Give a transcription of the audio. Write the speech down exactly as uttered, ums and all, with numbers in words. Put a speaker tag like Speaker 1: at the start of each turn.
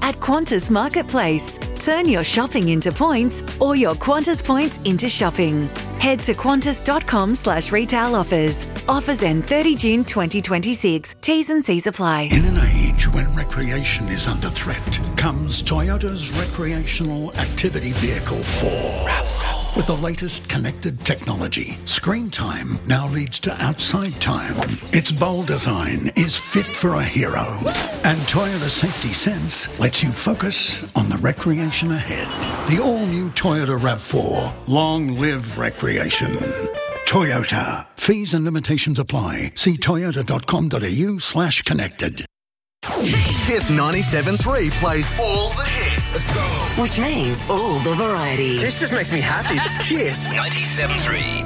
Speaker 1: at Qantas Marketplace. Turn your shopping into points or your Qantas points into shopping. Head to qantas.com slash retail offers. Offers end thirtieth of June twenty twenty-six. T's and C's apply.
Speaker 2: In an age when recreation is under threat, comes Toyota's recreational activity vehicle four. RAV four. With the latest connected technology, screen time now leads to outside time. Its bold design is fit for a hero. And Toyota Safety Sense lets you focus on the recreation ahead. The all-new Toyota RAV four. Long live recreation. Toyota. Fees and limitations apply. See toyota.com.au slash connected.
Speaker 3: Kiss ninety-seven point three plays all the hits.
Speaker 4: Let's go.
Speaker 5: Which means all the variety.
Speaker 4: This just makes me happy. Kiss
Speaker 3: ninety-seven point three.